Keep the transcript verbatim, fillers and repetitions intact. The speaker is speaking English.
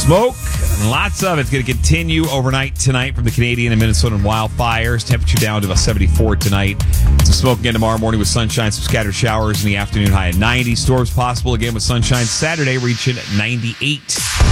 Smoke, lots of it's going to continue overnight tonight from the Canadian and Minnesotan wildfires. Temperature down to about seventy-four tonight. Some smoke again tomorrow morning with sunshine, some scattered showers in the afternoon, high at ninety. Storms possible again with sunshine Saturday reaching ninety-eight.